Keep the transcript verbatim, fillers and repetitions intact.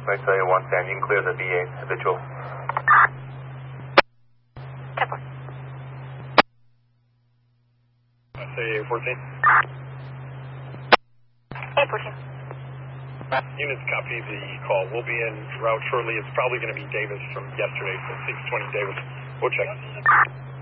I tell you one stand, you can clear the B A habitual. ten four. I say A fourteen. A fourteen. Units copy the call. We'll be en route shortly. It's probably going to be Davis from yesterday, so six twenty Davis. We'll check.